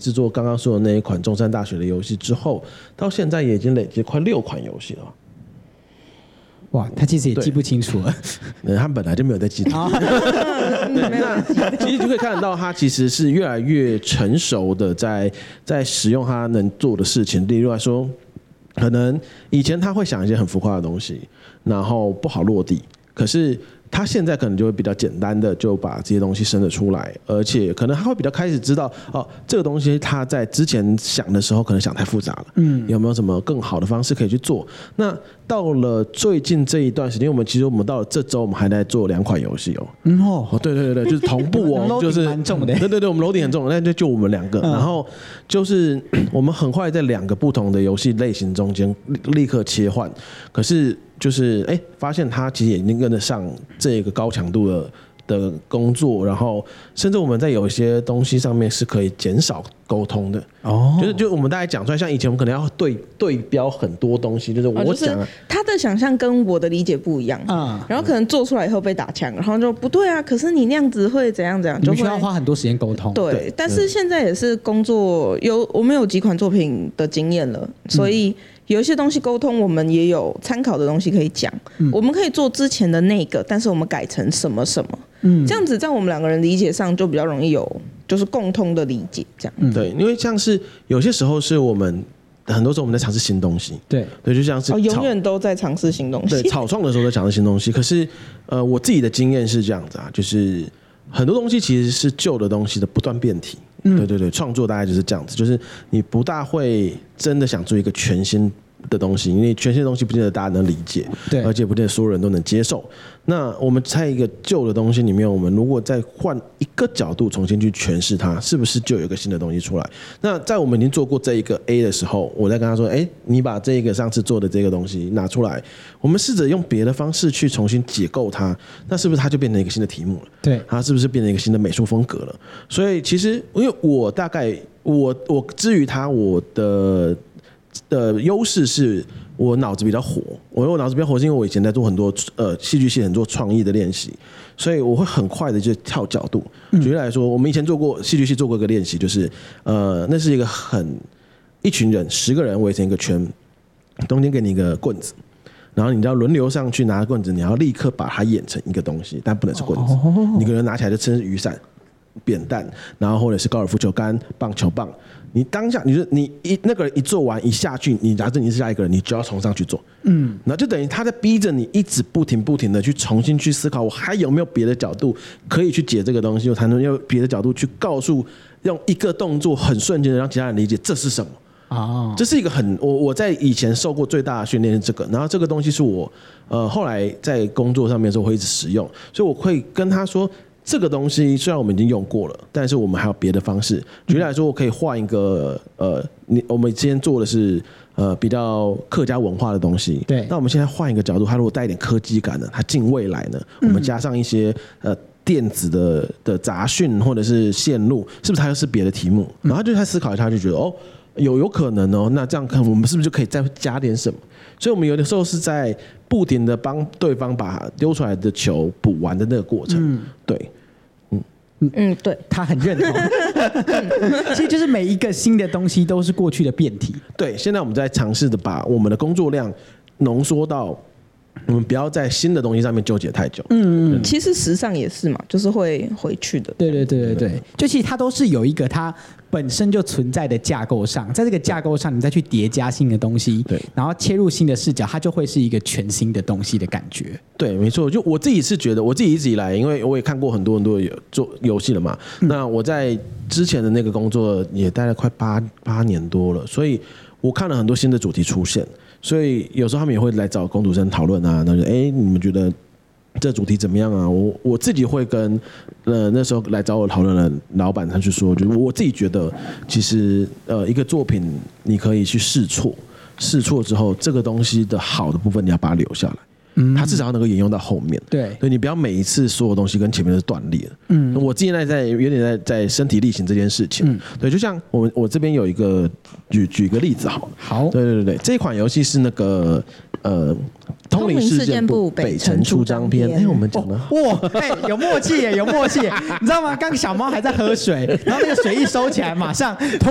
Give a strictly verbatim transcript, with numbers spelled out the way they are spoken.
制作刚刚说的那一款中山大学的游戏之后，到现在也已经累积快六款游戏了。 哇，他其实也记不清楚了， 嗯，他本来就没有在记得。对，那其实就可以看得到，他其实是越来越成熟的在在使用他能做的事情。例如来说，可能以前他会想一些很浮夸的东西，然后不好落地，可是他现在可能就会比较简单的就把这些东西生得出来，而且可能他会比较开始知道哦，这个东西他在之前想的时候可能想太复杂了，嗯，有没有什么更好的方式可以去做？那到了最近这一段时间，我们其实我们到了这周，我们还在做两款游戏哦。 嗯哦， 哦，对对对对，就是同步哦，就是蛮重的。 对对对，我们楼顶很重，那就就我们两个，嗯、然后就是我们很快在两个不同的游戏类型中间立刻切换，可是就是哎，发现它其实也已经跟得上这个高强度的。的工作，然后甚至我们在有一些东西上面是可以减少沟通的哦，就是就我们大概讲出来，像以前我们可能要对对标很多东西，就是我讲、啊哦就是、 他的想象跟我的理解不一样啊、嗯，然后可能做出来以后被打枪，然后就不对啊，可是你那样子会怎样怎样，就会需要花很多时间沟通。 对，对但是现在也是工作有我们有几款作品的经验了，所以。嗯有一些东西沟通，我们也有参考的东西可以讲、嗯。我们可以做之前的那个，但是我们改成什么什么，嗯，这样子在我们两个人理解上就比较容易有就是共通的理解，这样。 嗯，对，因为像是有些时候是我们很多时候我们在尝试新东西， 对对，就像是、 哦、永远都在尝试新东西。 对，草创的时候在尝试新东西，可是呃，我自己的经验是这样子啊，就是很多东西其实是旧的东西的不断变体。嗯、对对对，创作大概就是这样子，就是你不大会真的想做一个全新的东西，因为全新的东西不见得大家能理解，对，而且不见得所有人都能接受。那我们在一个旧的东西里面，我们如果再换一个角度重新去诠释它，是不是就有一个新的东西出来？那在我们已经做过这一个 A 的时候，我在跟他说：“哎，你把这个上次做的这个东西拿出来，我们试着用别的方式去重新解构它，那是不是它就变成一个新的题目了？ 对， 它是不是变成一个新的美术风格了？所以其实，因为我大概我我至于它我的。”的优势是我脑子比较活，我我脑子比较活是因为我以前在做很多呃戏剧系很多创意的练习，所以我会很快的就跳角度。举例来说，我们以前做过戏剧系做过一个练习，就是呃那是一个很一群人十个人围成一个圈，中间给你一个棍子，然后你要轮流上去拿棍子，你要立刻把它演成一个东西，但不能是棍子，你可能拿起来就称是雨伞、扁担，然后或者是高尔夫球杆、棒球棒。你当下，你就你一那个人一做完一下去，你假设你是下一个人，你就要冲上去做，嗯，那就等于他在逼着你一直不停不停的去重新去思考，我还有没有别的角度可以去解这个东西，我才能用别的角度去告诉，用一个动作很瞬间的让其他人理解这是什么。哦，这是一个很我我在以前受过最大的训练是这个，然后这个东西是我呃后来在工作上面的时候会一直使用，所以我会跟他说。这个东西虽然我们已经用过了，但是我们还有别的方式。举例来说，我可以换一个呃，你我们之前做的是呃比较客家文化的东西，对。那我们现在换一个角度，它如果带一点科技感呢，它进未来呢，我们加上一些呃电子的的杂讯或者是线路，是不是它又是别的题目？然后他就在思考一下，就觉得哦。有有可能哦，那这样看我们是不是就可以再加点什么？所以我们有的时候是在不停的帮对方把丢出来的球补完的那个过程，嗯、对， 嗯嗯，对， 他很认同。其实就是每一个新的东西都是过去的变体。 对，现在我们在尝试的把我们的工作量浓缩到。我们不要在新的东西上面纠结太久。 嗯嗯，其实时尚也是嘛，就是会回去的。 对对对对对，就其实它都是有一个它本身就存在的架构上，在这个架构上你再去叠加新的东西，对，然后切入新的视角，它就会是一个全新的东西的感觉。 对，没错。就我自己是觉得，我自己一直以来，因为我也看过很多很多有做游戏了嘛、嗯，那我在之前的那个工作也待了快八八年多了，所以我看了很多新的主题出现。所以有时候他们也会来找工读生讨论啊，那就哎，你们觉得这主题怎么样啊？我我自己会跟呃那时候来找我讨论的老板，他就说，就是我自己觉得，其实呃一个作品你可以去试错，试错之后，这个东西的好的部分你要把它留下来。嗯，它至少能够沿用到后面。对，所以你不要每一次所有东西跟前面都是断裂的。嗯，我现在在有点在在身体力行这件事情。嗯，对，就像我我这边有一个举举个例子好了。好，对对对对，这一款游戏是那个呃。通灵事件簿北城出张篇，哎，我们讲的哇，哎，有默契耶，有默契耶，你知道吗？刚小猫还在喝水，然后那个水一收起来，马上。